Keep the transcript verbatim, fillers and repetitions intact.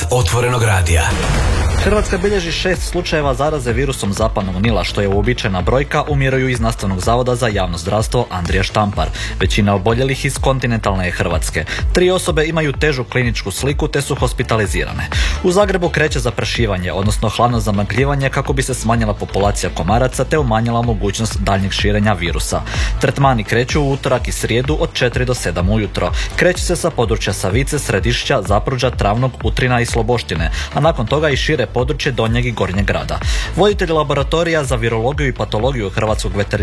otvorenog radija. Hrvatska bilježi šest slučajeva zaraze virusom zapadnog Nila, što je uobičajena brojka, umiruju iz Nastavnog zavoda za javno zdravstvo Andrija Štampar. Većina oboljelih iz kontinentalne je Hrvatske. Tri osobe imaju težu kliničku sliku te su hospitalizirane. U Zagrebu kreće zaprašivanje, odnosno hladno zamagljivanje, kako bi se smanjila populacija komaraca te umanjila mogućnost daljnjeg širenja virusa. Tretmani kreću u utorak i srijedu od četiri do sedam ujutro. Kreće se sa područja Savice, Središća, Zapruđa, Travnog, Utrina i Sloboštine, a nakon toga i šire područje Donjeg i Gornjeg grada. Voditelj laboratorija za virologiju i patologiju Hrvatskog veterinarskog